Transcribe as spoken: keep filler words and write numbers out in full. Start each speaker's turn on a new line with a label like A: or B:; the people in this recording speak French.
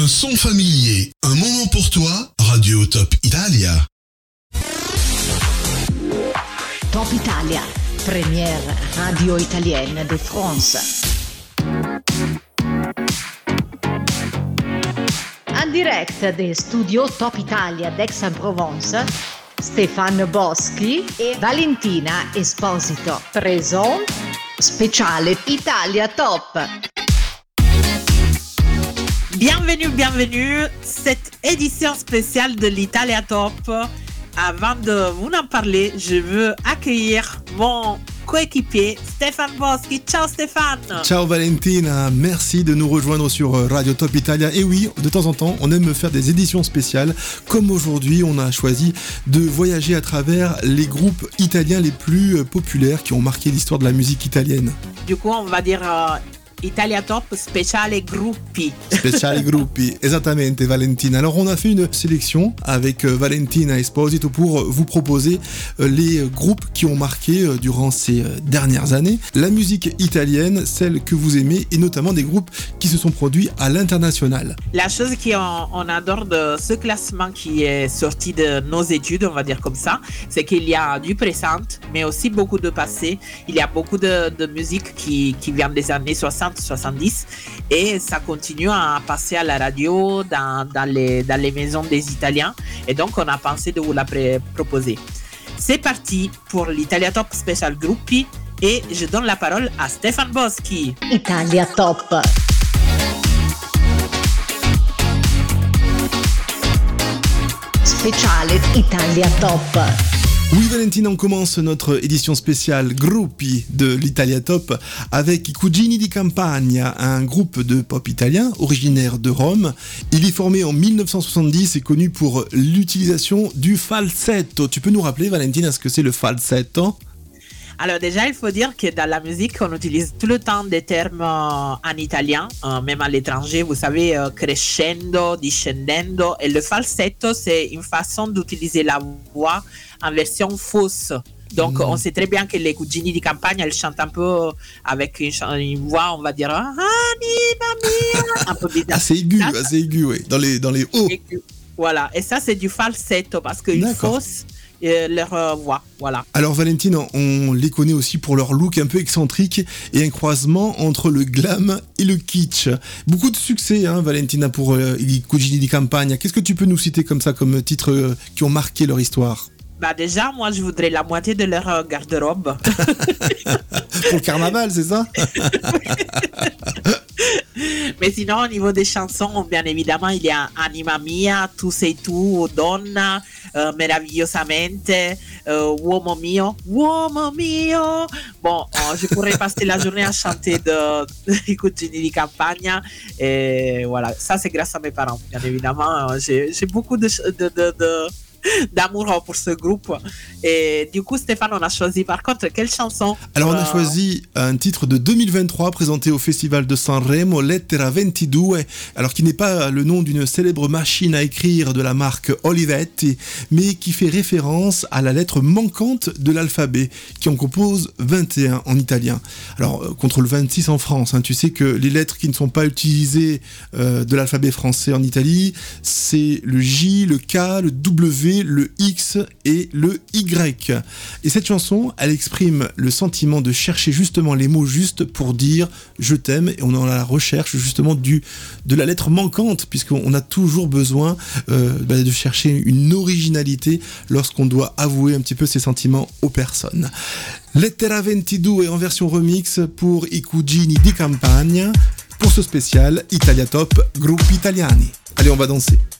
A: Un son familier, un moment pour toi, Radio Top Italia.
B: Top Italia, première radio italienne de France. En direct des studios Top Italia d'Aix-en-Provence, Stefano Boschi et Valentina Esposito présentent Speciale Italia Top.
C: Bienvenue, bienvenue, cette édition spéciale de l'Italia Top. Avant de vous en parler, je veux accueillir mon coéquipier Stefano Boschi. Ciao Stéphane.
D: Ciao Valentina, merci de nous rejoindre sur Radio Top Italia. Et oui, de temps en temps, on aime faire des éditions spéciales. Comme aujourd'hui, on a choisi de voyager à travers les groupes italiens les plus populaires qui ont marqué l'histoire de la musique italienne.
C: Du coup, on va dire... Euh... Italia Top Speciale Gruppi.
D: Speciale Gruppi, esattamente Valentina. Alors on a fait une sélection avec Valentina Esposito pour vous proposer les groupes qui ont marqué durant ces dernières années la musique italienne, celle que vous aimez, et notamment des groupes qui se sont produits à l'international.
C: La chose qu'on on adore de ce classement qui est sorti de nos études, on va dire comme ça, c'est qu'il y a du présent, mais aussi beaucoup de passé. Il y a beaucoup de, de musique qui, qui vient des années soixante soixante-dix et ça continue à passer à la radio dans, dans, les, dans les maisons des Italiens, et donc on a pensé de vous la pré- proposer. C'est parti pour l'Italia Top Special Gruppi et je donne la parole à Stefano Boschi.
B: Italia Top. Speciale Italia Top.
D: Oui Valentina, on commence notre édition spéciale Gruppi de l'Italia Top avec I Cugini di Campagna, un groupe de pop italien originaire de Rome. Il est formé en dix-neuf cent soixante-dix et connu pour l'utilisation du falsetto. Tu peux nous rappeler Valentina ce que c'est le falsetto ?
C: Alors déjà, il faut dire que dans la musique, on utilise tout le temps des termes euh, en italien, euh, même à l'étranger, vous savez, euh, crescendo, discendendo. Et le falsetto, c'est une façon d'utiliser la voix en version fausse. Donc, mmh. on sait très bien que les Cugini di Campagna, elles chantent un peu avec une, une voix, on va dire, anima mia, un peu bizarre.
D: Assez aigu, ça, assez aigu, oui, dans les, dans les hauts.
C: Aigu. Voilà, et ça, c'est du falsetto parce qu'une fausse... Euh, leur euh, voix, voilà.
D: Alors Valentine, on les connaît aussi pour leur look un peu excentrique et un croisement entre le glam et le kitsch. Beaucoup de succès, hein, Valentina, pour euh, I Cugini di Campagna. Qu'est-ce que tu peux nous citer comme ça, comme titres euh, qui ont marqué leur histoire ?
C: Bah déjà, moi, je voudrais la moitié de leur euh, garde-robe.
D: Pour le carnaval, c'est ça ?
C: Mais sinon, au niveau des chansons, bien évidemment, il y a Anima Mia, Tu sei tu, Donna, euh, Meravigliosamente, euh, Uomo mio, Uomo mio. Bon, euh, je pourrais passer la journée à chanter de, de Cugini di Campagna. Et voilà, ça, c'est grâce à mes parents, bien évidemment. J'ai, j'ai beaucoup de... de, de, de d'amour pour ce groupe. Et du coup, Stéphane, on a choisi par contre quelle chanson ?
D: Alors on a choisi un titre de deux mille vingt-trois présenté au Festival de Sanremo, Lettera ventidue, alors qui n'est pas le nom d'une célèbre machine à écrire de la marque Olivetti, mais qui fait référence à la lettre manquante de l'alphabet, qui en compose vingt et un en italien. Alors contre le vingt-six en France, hein, tu sais que les lettres qui ne sont pas utilisées euh, de l'alphabet français en Italie, c'est le J, le K, le W, le X et le Y. Et cette chanson, elle exprime le sentiment de chercher justement les mots justes pour dire je t'aime, et on est dans la recherche justement du, de la lettre manquante, puisqu'on a toujours besoin euh, bah, de chercher une originalité lorsqu'on doit avouer un petit peu ses sentiments aux personnes. Lettera ventidue en version remix pour I Cugini di Campagna pour ce spécial Italia Top Gruppi Italiani. Allez, on va danser.